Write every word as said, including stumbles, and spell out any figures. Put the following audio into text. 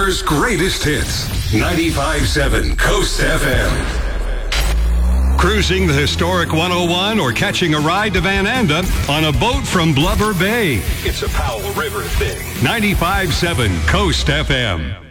River's greatest hits. ninety-five point seven Coast F M. Cruising the historic one oh one or catching a ride to Van Anda on a boat from Blubber Bay. It's a Powell River thing. ninety-five point seven Coast F M.